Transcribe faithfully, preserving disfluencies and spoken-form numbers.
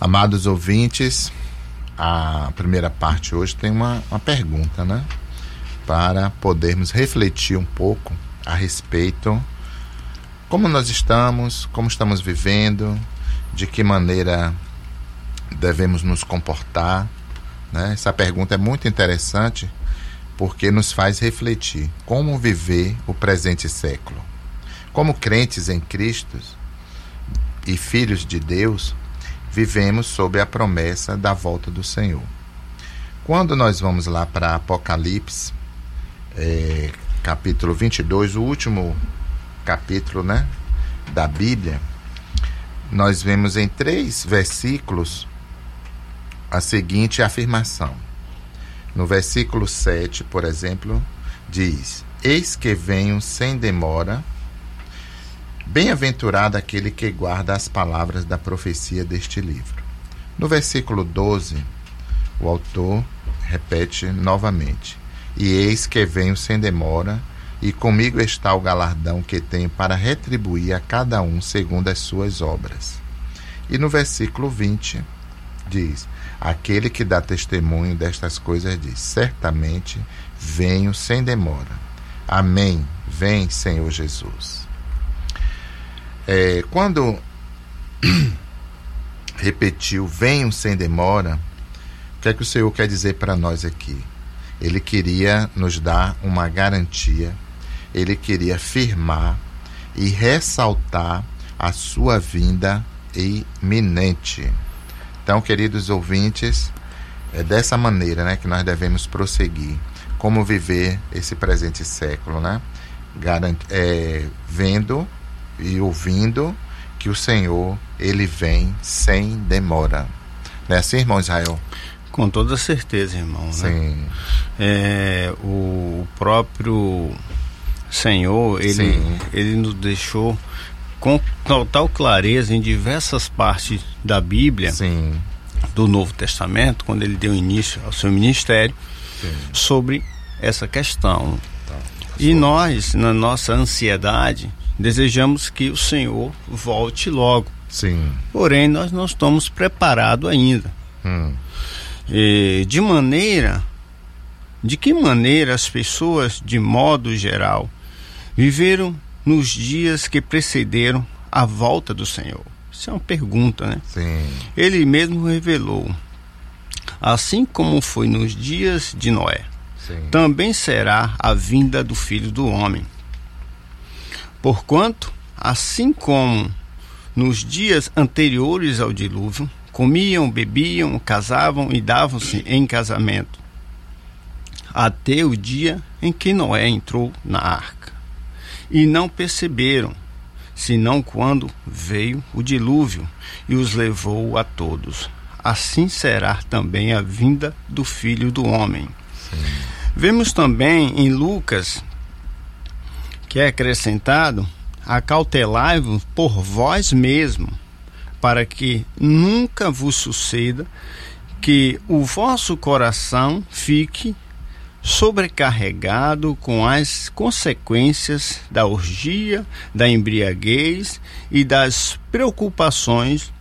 Amados ouvintes, a primeira parte hoje tem uma, uma pergunta, né? Para podermos refletir um pouco a respeito como nós estamos, como estamos vivendo, de que maneira devemos nos comportar, né? Essa pergunta é muito interessante porque nos faz refletir como viver o presente século. Como crentes em Cristo e filhos de Deus, vivemos sob a promessa da volta do Senhor. Quando nós vamos lá para Apocalipse, é, capítulo vinte e dois, o último capítulo, né, da Bíblia, nós vemos em três versículos a seguinte afirmação. No versículo sete, por exemplo, diz: Eis que venho sem demora, bem-aventurado aquele que guarda as palavras da profecia deste livro. No versículo doze, o autor repete novamente: E eis que venho sem demora, e comigo está o galardão que tenho para retribuir a cada um segundo as suas obras. E no versículo vinte, diz: Aquele que dá testemunho destas coisas diz: Certamente venho sem demora. Amém. Vem, Senhor Jesus. É, quando repetiu venho sem demora, o que é que o Senhor quer dizer para nós aqui? Ele queria nos dar uma garantia, ele queria firmar e ressaltar a sua vinda iminente. Então, queridos ouvintes, é dessa maneira, né, que nós devemos prosseguir. Como viver esse presente século, né? Garant, é, vendo e ouvindo que o Senhor, ele vem sem demora. Não é assim, irmão Israel? Com toda certeza, irmão. Sim. Né? É, o próprio Senhor, ele, Sim. ele nos deixou com total clareza em diversas partes da Bíblia, Sim. do Novo Testamento, quando ele deu início ao seu ministério, Sim. sobre essa questão. Tá. E nós, na nossa ansiedade, desejamos que o Senhor volte logo. Sim. Porém, nós não estamos preparados ainda. Hum. E de maneira, de que maneira as pessoas, de modo geral, viveram nos dias que precederam a volta do Senhor? Isso é uma pergunta, né? Sim. Ele mesmo revelou: assim como foi nos dias de Noé, Sim. também será a vinda do Filho do Homem. Porquanto, assim como nos dias anteriores ao dilúvio, comiam, bebiam, casavam e davam-se em casamento, até o dia em que Noé entrou na arca. E não perceberam, senão quando veio o dilúvio e os levou a todos. Assim será também a vinda do Filho do Homem. Sim. Vemos também em Lucas, que é acrescentado: acautelai-vos por vós mesmo, para que nunca vos suceda que o vosso coração fique sobrecarregado com as consequências da orgia, da embriaguez e das preocupações